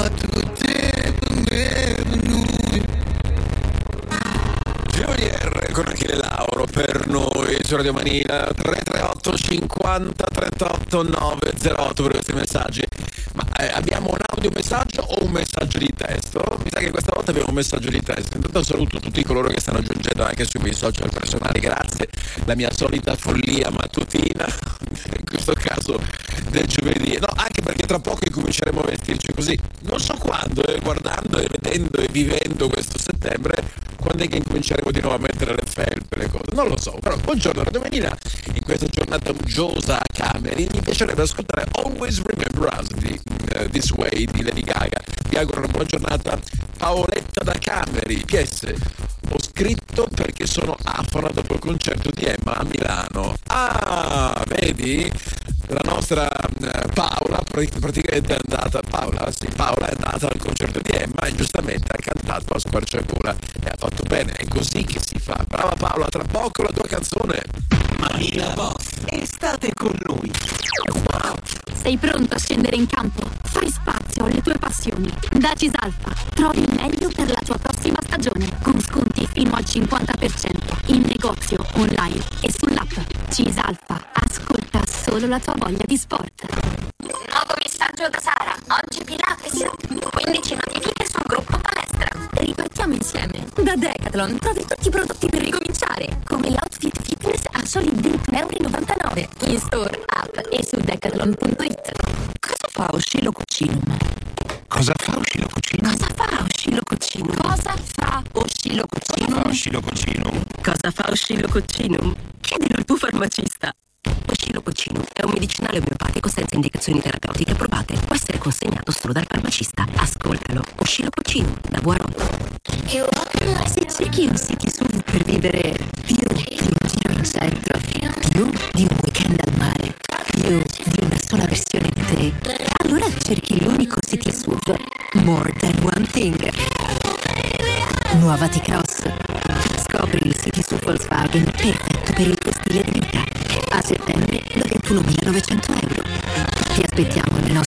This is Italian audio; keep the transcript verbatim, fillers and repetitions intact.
a tutti, benvenuti. Junior con Achille Lauro per noi su Radio Manila. Tre tre otto cinquanta trentotto novecentotto per questi messaggi. Ma eh, abbiamo un audio messaggio o un messaggio di testo? Mi sa che questa volta abbiamo un messaggio di testo. Intanto saluto tutti coloro che stanno aggiungendo anche sui miei social personali. Grazie, la mia solita follia mattutina, in questo caso del giovedì. No, anche perché tra poco incominceremo a vestirci così. Non so quando, eh, guardando e vedendo e vivendo questo settembre, quando è che incominceremo di nuovo a mettere le felpe, le cose. Non lo so, però buongiorno Radio Manila. In questa giornata uggiosa a Cameri mi piacerebbe ascoltare Always Remember Us di uh, This Way di Lady Gaga. Vi auguro una buona giornata. Paoletta da Cameri. P S, ho scritto perché sono afona dopo il concerto di Emma a Milano. Ah, vedi? La nostra uh, Paola praticamente è andata Paola, sì, Paola è andata al concerto di Emma e giustamente ha cantato a squarciagola e ha fatto bene, è così che si fa. Brava Paola, tra poco la tua canzone. Manila Boss, estate con noi. Sei pronto a scendere in campo? Fai spazio alle tue passioni. Da Cisalfa trovi il meglio per la tua prossima stagione, con sconti fino al cinquanta per cento in negozio, online e sull'app. Cisalfa, ascolta solo la tua voglia di sport. Nuovo messaggio da Sara. Oggi Pilates. quindici notifiche sul gruppo palestra. Ripartiamo insieme. Da Decathlon trovi tutti i prodotti per ricominciare, come l'outfit fitness a soli ventuno e novantanove euro in store, app e su decathlon punto it. Cosa fa Oscillocucinum? Cosa fa Oscillocucinum? Cosa fa Oscillocucinum? Cosa fa Oscillocucinum? Oscillocucinum? Cosa fa Oscillocucinum? Chiedilo al tuo farmacista. Oscillocucinum è un medicinale omeopatico senza indicazioni terapeutiche approvate. Può essere consegnato solo dal farmacista. Ascoltalo. Oscillocucinum da Buaron. Se cerchi un sito S U V per vivere più di un giro in centro, più di un weekend al mare, più di una sola versione di te, allora cerchi l'unico City S U V More Than One Thing. Nuova T-Cross. Scopri il City S U V Volkswagen perfetto per il tuo stile di vita. A settembre da ventunomilanovecento euro. Ti aspettiamo nel nostro